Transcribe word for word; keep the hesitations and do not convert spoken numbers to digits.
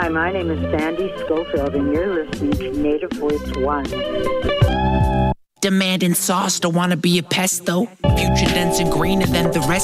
Hi, my name is Sandy Schofield, and you're listening to Native Voice One. Demanding sauce, don't wanna be a pesto. Future dense and greener than the rest.